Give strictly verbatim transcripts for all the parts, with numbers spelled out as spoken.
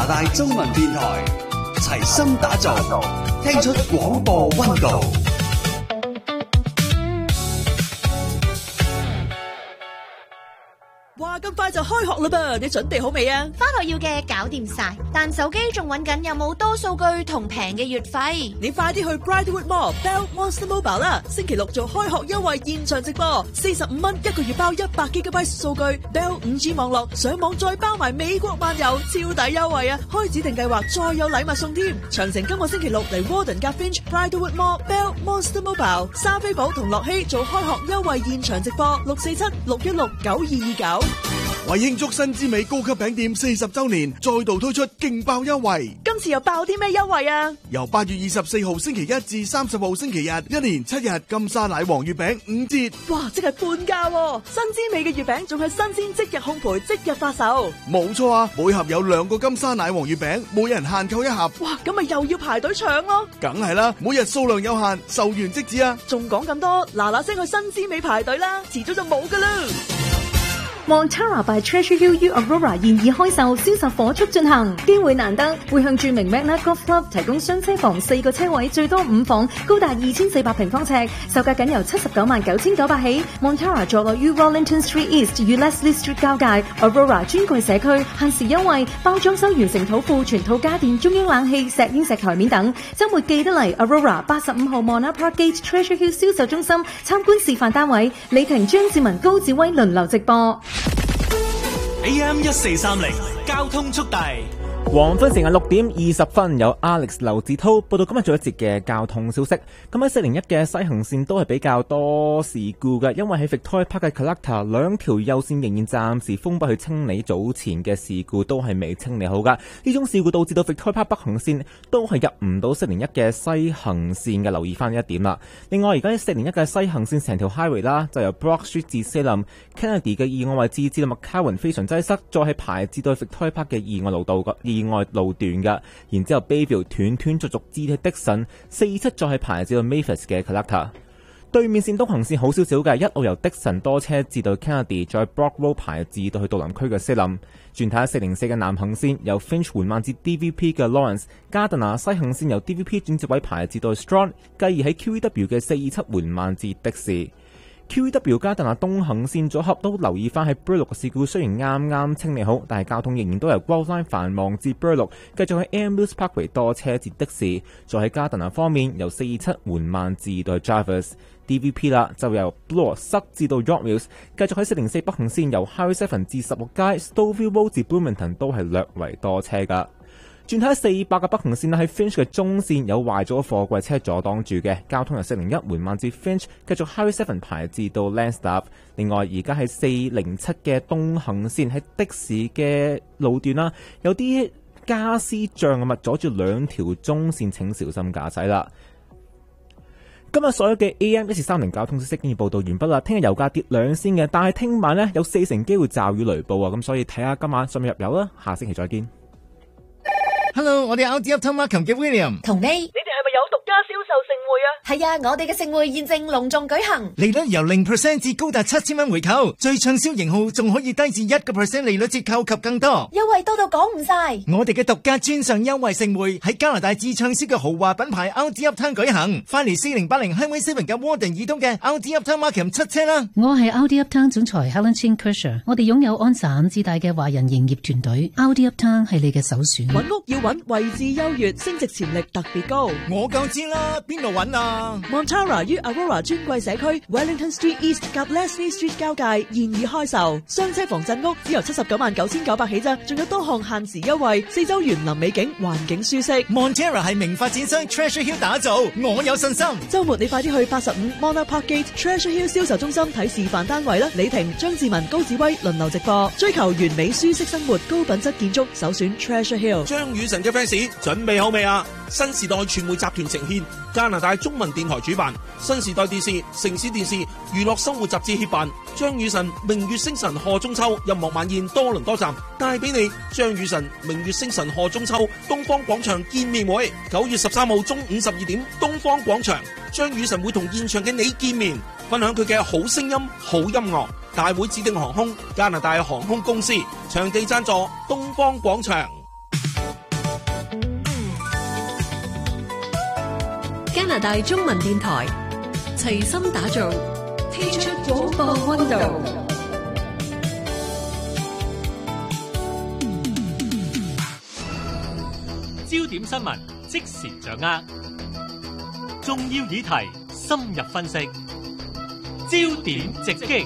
拿大中文電台，齊心打造，聽出廣播溫度。 哇，咁快就開學啦噃，你準備好未啊？ 返學要嘅搞掂晒，但手機仲揾緊有冇多數據同平嘅月費。 你快啲去 Bridlewood Mall Bell Monster Mobile 啦！星期六做開學優惠現場直播，四十五蚊一個月包一百 G B 數據 ，Bell 五 G 網絡，上網再包埋美國漫遊，超抵優惠啊！開指定計劃再有禮物送添。詳情今個星期六嚟 Warden 夾 Finch Bridlewood Mall Bell Monster Mobile， 莎菲寶同樂希做開學優惠現場直播，六四七六一六九二二九。 為慶祝新之美高級餅店四十周年，再度推出勁爆優惠。 今次又爆啲咩優惠啊？ 由八月二十四號星期一至三十號星期日，一連七日金沙奶黃月餅五折。 哇，即係半價喎！新之美嘅月餅仲係新鮮即日烘焙即日發售。 冇錯啊，每盒有兩個金沙奶黃月餅，每人限購一盒。 哇，咁咪又要排隊搶咯？ 梗係啦，每日數量有限，售完即止啊！ 仲講咁多，嗱嗱聲去新之美排隊啦，遲早就冇噶啦。 Montara by Treasure Hill U Aurora 現已開售，銷售火速進行，機會難得，會向著名 Magna Golf Club 提供雙車房四個車位，最多五房，高達二千四百平方尺，售價僅由七十九萬九千九百起。Montara 坐落於 Rollington Street East 與 Leslie Street 交界 ，Aurora 專櫃社區，限時優惠，包裝修完成土庫全套家電、中央冷氣、石英石台面等。週末記得嚟 Aurora 八十五號 Mona Park Gate Treasure Hill 銷售中心參觀示範單位，李婷、張志文、高志威輪流直播。 A M 一四三零交通速遞。 黃昏時間六點二十分，有 Alex 劉志滔報道今日最後一節嘅交通消息。咁喺四零一嘅西行線都係比較多事故嘅，因為喺 Victoria Park 嘅 Collector 兩條右線仍然暫時封閉去清理早前嘅事故，都係未清理好噶。呢種事故導致到 Victoria Park 北行線都係入唔到四零一嘅西行線嘅，留意翻呢一點啦。另外而家喺四零一嘅西行線成條 highway 啦，就由 Brock Street 至 Salem Kennedy 嘅意外位置至到 McCowan 非常擠塞，再係排至到 Victoria Park 嘅意外路道嘅意外路段嘅，然之後 Bayview 斷斷續續至到 Dixon 四七，再係排至到 Mavis 嘅 Collector。對面線東行線好少少嘅，一路由 Dixon 多車至到 Kennedy， 再 Brock Road 排至到去杜林區嘅 Salem。轉睇下四零四嘅南行線由 Finch 緩慢至 D V P 嘅 Lawrence， 加特納西行線由 D V P 轉接位排至到 Strong， 繼而喺 Q E W 嘅四二七緩慢至的士。Q E W 加特納東行線組合都留意翻喺 Burloak 嘅事故，雖然啱啱清理好，但係交通仍然都由 Grove Line 繁忙至 Burloak， 繼續喺 Ambrose Parkway 多車至的士。再喺加特納方面，由四二七緩慢至到 Jarvis。D V P 啦，就由 Bloor 塞至到 York Mills， 繼續喺四零四北行線由 Highway Seven 至十六街 Stouffville Road 至 Bloomington 都係略為多車噶。轉睇四百嘅北行線喺 Finch 嘅中線有壞咗嘅貨櫃車阻擋住嘅，交通由四零一緩慢至 Finch， 繼續 Highway Seven 排至到 Lanstaff。另外而家喺四零七嘅東行線喺的士嘅路段啦，有啲家私障嘅物阻住兩條中線，請小心駕駛啦。今日所有嘅 A M 一四三零交通消息已經報道完畢啦。聽日油價跌兩仙嘅，但係聽晚呢有四成機會驟雨雷暴啊，咁所以睇下今晚上唔入油啦。下星期再見。 Hello， 我哋 Audi Uptown Markham 嘅 William。 同你， 你哋係咪有獨家銷售盛會啊？ 係啊，我哋嘅盛會現正隆重舉行， 利率由零 percent 至高達七千蚊回購，最暢銷型號仲可以低至一個 percent 利率折扣及更多， 優惠多到講唔晒。 我哋嘅獨家專上優惠盛會喺加拿大至暢銷嘅豪華品牌 Audi Uptown 舉行，快嚟四零八零 Highway Seven 嘅 Warden 以東嘅 Audi Uptown Markham 七車啦！ 我係 Audi Uptown 總裁 Helen Chin Kersher， 我哋擁有安省至大嘅華人營業團隊 ，Audi Uptown 係你嘅首選。 揾屋要揾位置優越，升值潛力特別高。 我夠知啦，邊度揾啊 ？Montara 於 Aurora 專櫃社區 Wellington Street East 及 Leslie Street 交界現已開售，雙車房鎮屋只由七十九萬九千九百起咋，仲有多項限時優惠，四周園林美景，環境舒適。 Montara 係名發展商 Treasure Hill 打造，我有信心。 週末你快啲去八十五 Mona Park Gate Treasure Hill 銷售中心睇示範單位啦！李婷、張志文、高志威輪流直播，追求完美舒適生活，高品質建築，首選 Treasure Hill。 張雨晨嘅 fans 準備好未啊？新時代傳媒集團呈獻，加拿大中文電台主辦，新時代電視、城市電視、娛樂生活雜誌協辦，張雨晨明月星辰賀中秋音樂晚宴多倫多站帶俾你張雨晨明月星辰賀中秋東方廣場見面會，九月十三號中午十二點東方廣場，張雨晨會同現場嘅你見面，分享佢嘅好聲音好音樂。大會指定航空加拿大航空公司，場地贊助東方廣場。 拿大中文電台，齊心打造，踢出廣播溫度。 焦點新聞即時掌握，重要議題深入分析，焦點直擊。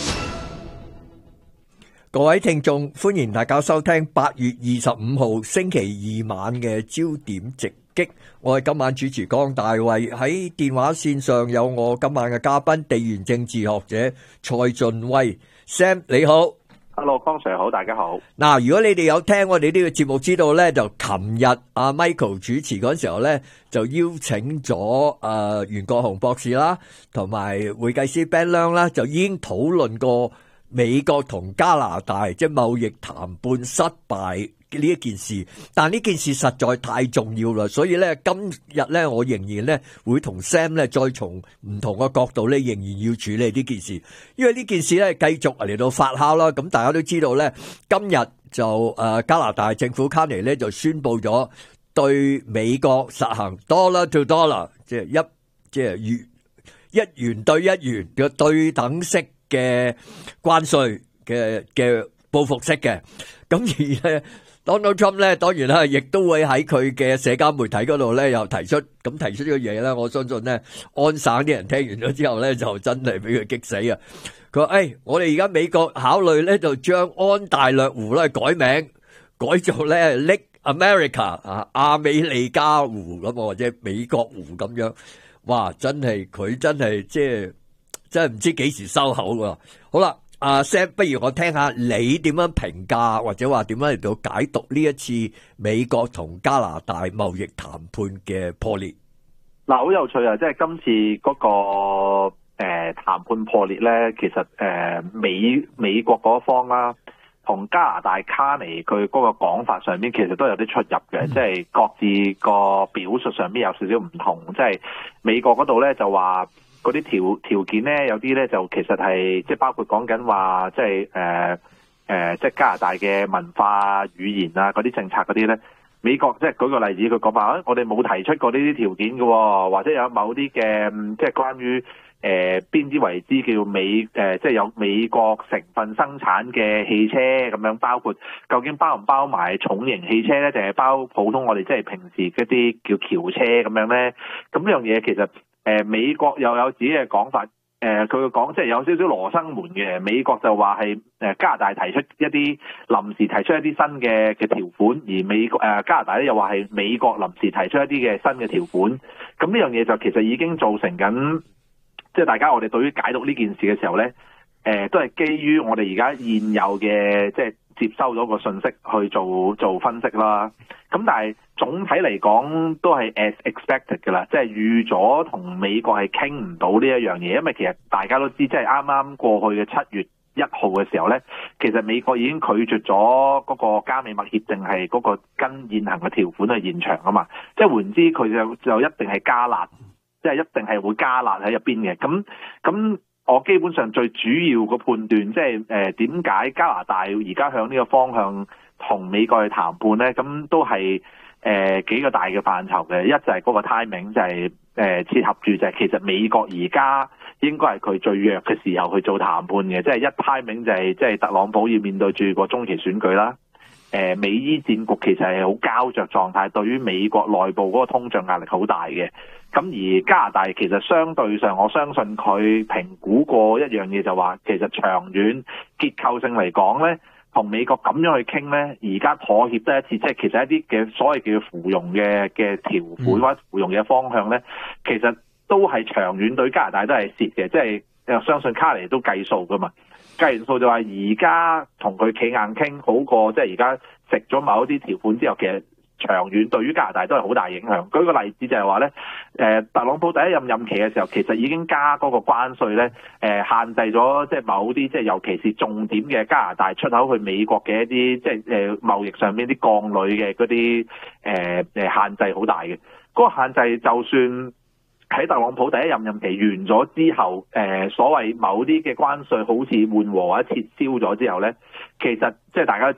各位聽眾，歡迎大家收聽八月二十五號星期二晚嘅焦點直擊。我係今晚主持江大衛，喺電話線上有我今晚嘅嘉賓，地緣政治學者蔡俊威 Sam， 你好。 Hello， 江 Sir 好，大家好。 嗱，如果你哋有聽我哋呢個節目，知道咧，就琴日阿 Michael 主持嗰時候咧，就邀請咗誒袁國雄博士啦，同埋會計師 Ben Leong 啦，就已經討論過美國同加拿大即係貿易談判失敗呢一件事，但呢件事實在太重要啦，所以咧今日咧我仍然咧會同 Sam 咧再從唔同嘅角度咧仍然要處理呢件事，因為呢件事咧繼續嚟到發酵啦。咁大家都知道咧，今日就誒加拿大政府卡尼咧就宣布咗對美國實行 dollar to dollar， 即係一即係元一元對一元嘅對等式嘅關稅嘅嘅報復式嘅，咁而咧 Donald Trump 咧當然啦，亦都會喺佢嘅社交媒體嗰度咧又提出，咁提出呢個嘢咧，我相信咧安省啲人聽完咗之後咧就真係俾佢激死啊！佢話誒，我哋而家美國考慮咧就將安大略湖咧改名，改做咧 Lake America 啊，亞美利加湖咁或者美國湖咁樣，哇！真係佢真係即係。真係唔知幾時收口喎。好啦，阿 Sam， 不如我聽下你點樣評價，或者話點樣嚟到解讀呢一次美國同加拿大貿易談判嘅破裂。 嗱，好有趣啊！即係今次嗰、那個誒、呃、談判破裂咧，其實誒、呃、美美國嗰方啦，同加拿大卡尼佢嗰個講法上面其實都有啲出入嘅，即係、嗯、各自個表述上面有少少唔同。即係美國嗰度咧就話，嗰啲條條件咧，有啲咧就其實係即係包括講緊話，即係誒誒，即係加拿大嘅文化、語言啊嗰啲政策嗰啲咧，美國即係舉個例子，佢講話，我哋冇提出過呢啲條件嘅、哦，或者有某啲嘅即係關於誒邊啲為之叫美誒，即、呃、係、就是、有美國成分生產嘅汽車咁樣，包括究竟包唔包埋重型汽車咧，定係包普通我哋即係平時嗰啲叫轎車咁樣咧？咁呢樣嘢其實。誒、呃、美國又有自己嘅講法，誒佢嘅講即係有少少羅生門嘅。美國就話係誒加拿大提出一啲臨時提出一啲新嘅嘅條款，而美國誒、呃、加拿大咧又話係美國臨時提出一啲嘅新嘅條款。咁呢樣嘢就其實已經造成緊，即係大家我哋對於解讀呢件事嘅時候咧，誒、呃、都係基於我哋而家現有嘅即係接收咗個信息去做做分析啦。咁但係總體嚟講都係 as expected 㗎啦，即係預咗同美國係傾唔到呢一樣嘢，因為其實大家都知，即係啱啱過去嘅七月一號嘅時候咧，其實美國已經拒絕咗嗰個加美墨協定係嗰個跟現行嘅條款去延長啊嘛，即係換言之，佢就就一定係加辣，即係一定係會加辣喺入邊嘅。咁咁我基本上最主要個判斷，即係誒點解加拿大而家向呢個方向同美國去談判咧？咁都係。誒、呃、幾個大嘅範疇嘅，一就係嗰個 timing 就係誒切合住就係其實美國而家應該係佢最弱嘅時候去做談判嘅，即係一 timing 就係即係特朗普要面對住個中期選舉啦。誒、呃、美伊戰局其實係好膠着狀態，對於美國內部嗰個通脹壓力好大嘅。咁而加拿大其實相對上，我相信佢評估過一樣嘢就話，其實長遠結構性嚟講咧。同美國咁樣去傾咧，而家妥協得一次，即係其實一啲嘅所謂叫附庸嘅嘅條款或者附庸嘅方向咧，其實都係長遠對加拿大都係蝕嘅，即係誒相信卡尼都計數噶嘛，計完數就話而家同佢企硬傾好過，即係而家食咗某一啲條款之後，其實長遠對於加拿大都係好大影響。舉個例子就係話咧，誒特朗普第一任任期嘅時候，其實已經加嗰個關稅咧，誒限制咗即係某啲即係尤其是重點嘅加拿大出口去美國嘅一啲即係誒貿易上面啲鋼鋁嘅嗰啲誒誒限制好大嘅。嗰個限制就算喺特朗普第一任任期完咗之後，誒所謂某啲嘅關稅好似緩和或者撤銷咗之後咧，其實即係大家都知嘅。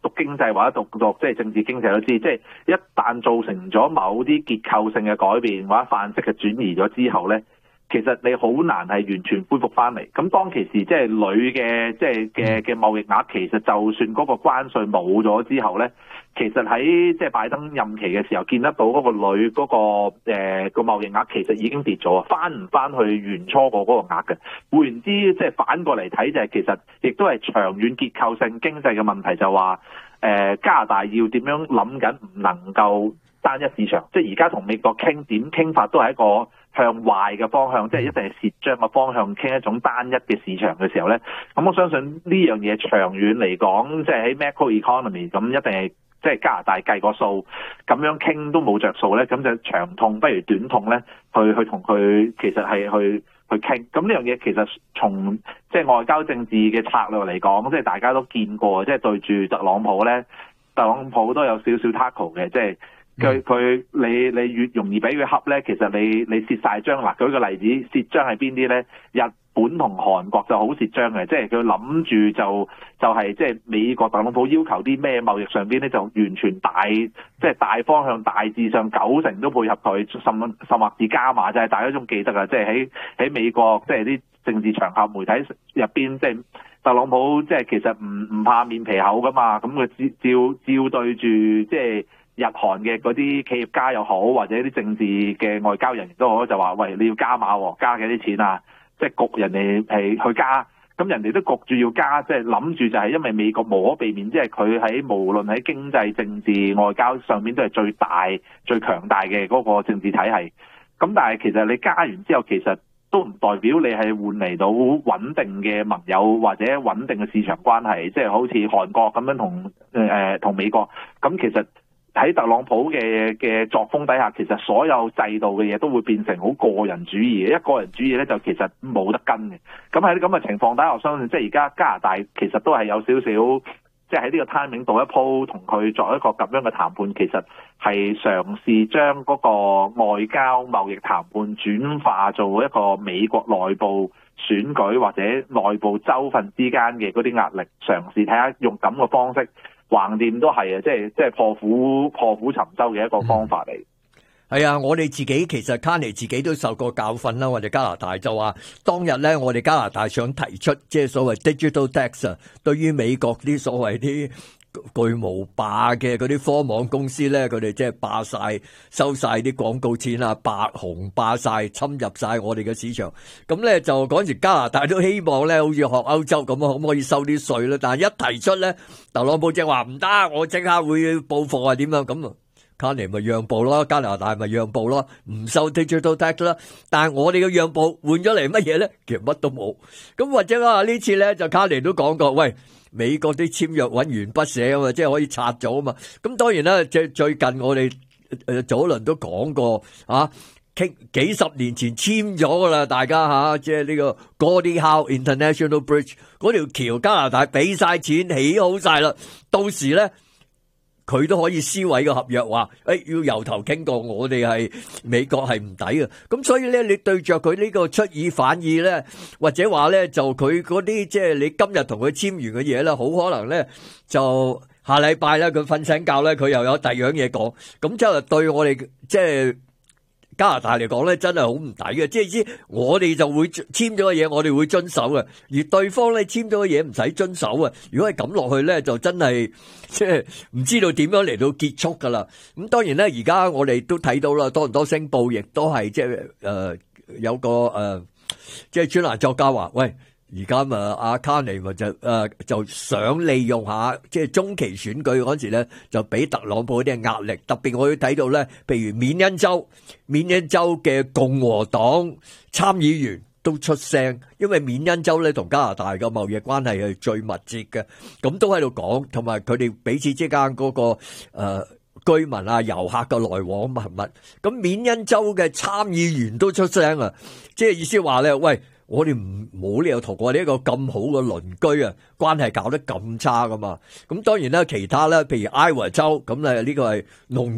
讀經濟或者讀讀即係政治經濟都知，即係一旦造成咗某啲結構性嘅改變或者範式嘅轉移咗之後咧，其實你好難係完全恢復翻嚟。咁當其時即係鋁嘅即係嘅嘅貿易額，其實就算嗰個關稅冇咗之後咧，其實喺即係拜登任期嘅時候見得到嗰個鋁嗰個誒個貿易額其實已經跌咗啊，翻唔翻去原初個嗰個額嘅。換言之，即係反過嚟睇就係其實亦都係長遠結構性經濟嘅問題，就話誒加拿大要點樣諗緊唔能夠單一市場，即係而家同美國傾點傾法都係一個向壞嘅方向，即係一定係蝕章嘅方向傾一種單一嘅市場嘅時候咧，咁我相信呢樣嘢長遠嚟講，即係喺 macro economy 咁一定係即係加拿大計個數，咁樣傾都冇着數咧，咁就長痛不如短痛咧，去去同佢其實係去去傾。咁呢樣嘢其實從即係外交政治嘅策略嚟講，即係大家都見過，即係對住特朗普咧，特朗普都有少少 tackle 嘅，即係。佢佢你你越容易俾佢恰咧，其實你你蝕晒章嗱。舉個例子，蝕章係邊啲咧？日本同韓國就好蝕章嘅，即係佢諗住就就係即係美國特朗普要求啲咩貿易上邊咧，就完全大即係、就是、大方向大致上九成都配合佢，甚甚或至加碼，就係、是、大家仲記得啊！即係喺喺美國即係啲政治場合媒體入邊，即、就、係、是、特朗普即係、就是、其實唔唔怕面皮厚噶嘛，咁佢照照照對住即係。日韓嘅嗰啲企業家又好，或者啲政治嘅外交人員都好，就話喂，你要加碼喎，加幾啲錢啊？即係焗人哋係去加，咁人哋都焗住要加，即係諗住就係因為美國無可避免，即係佢喺無論喺經濟、政治、外交上面都係最大、最強大嘅嗰個政治體系。咁但係其實你加完之後，其實都唔代表你係換嚟到穩定嘅盟友或者穩定嘅市場關係，即係好似韓國咁樣同誒同美國咁，其實。喺特朗普嘅嘅作風底下，其實所有制度嘅嘢都會變成好個人主義嘅，一個人主義咧就其實冇得跟嘅。咁喺咁嘅情況底下，我相信即係而家加拿大其實都係有少少，即係喺呢個 timing 度一鋪同佢作一個咁樣嘅談判，其實係嘗試將嗰個外交貿易談判轉化做一個美國內部選舉或者內部州份之間嘅嗰啲壓力，嘗試睇下用咁嘅方式。橫掂都係啊，即係即係破釜破釜沉舟嘅一個方法嚟。 係啊，我哋自己其實卡尼自己都受過教訓啦。我哋加拿大就話當日咧，我哋加拿大想提出即係所謂 digital tax 啊，對於美國啲所謂啲巨無霸嘅嗰啲科網公司咧，佢哋即係霸晒收晒啲廣告錢啊，霸紅霸晒侵入晒我哋嘅市場。咁咧就嗰陣時加拿大都希望咧，好似學歐洲咁啊，可唔可以收啲稅咧？但係一提出咧，特朗普即係話唔得，我即刻會報復啊，點樣咁啊？卡尼咪讓步咯，加拿大咪讓步咯，唔收 digital tax 啦。但係我哋嘅讓步換咗嚟乜嘢咧？其實乜都冇。咁或者啊呢次咧就卡尼都講過，喂，美國啲簽約穩完不寫啊嘛，即係可以拆咗啊嘛。咁當然啦，即係最近我哋誒早輪都講過啊，傾幾十年前簽咗噶啦，大家吓，即係呢個 Gordie Howe International Bridge 嗰條橋，加拿大俾晒錢起好晒啦，到時咧。佢都可以撕毀個合約，話誒、哎、要由頭傾過，我哋係美國係唔抵嘅，咁所以咧，你對着佢呢個出爾反爾咧，或者話咧就佢嗰啲即係你今日同佢簽完嘅嘢咧，好可能咧就下禮拜咧佢瞓醒覺咧，佢又有第二樣嘢講，咁即係對我哋即係。加拿大嚟講咧，真係好唔抵嘅，即係知我哋就會簽咗嘅嘢，我哋會遵守嘅，而對方咧簽咗嘅嘢唔使遵守啊！如果係咁落去咧，就真係即係唔知道點樣嚟到結束噶啦。咁當然咧，而家我哋都睇到啦，多倫多星報亦都係即係誒有個誒即係專欄作家話，喂。而家咪阿卡尼咪就誒就想利用下即係中期選舉嗰時咧，就俾特朗普啲壓力。特別我要睇到咧，譬如緬因州，緬因州嘅共和黨參議員都出聲，因為緬因州咧同加拿大嘅貿易關係係最密切嘅，咁都喺度講，同埋佢哋彼此之間嗰個誒居民啊、遊客嘅來往密密。咁緬因州嘅參議員都出聲啊，即係意思話咧，喂。我哋唔冇理由同我哋一個咁好嘅鄰居啊，關係搞得咁差噶嘛。咁當然啦，其他咧，譬如愛華州咁咧，呢個係農